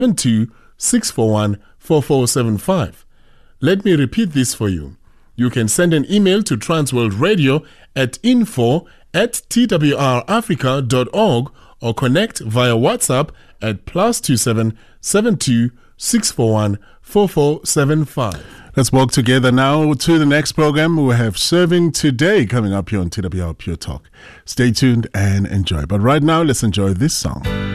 02-641-4475. Let me repeat this for you. You can send an email to Transworld Radio at info@twrafrica.org or connect via WhatsApp at +27 72 641 4475. Let's walk together now to the next program. We have Serving Today coming up here on TWR Pure Talk. Stay tuned and enjoy. But right now, let's enjoy this song.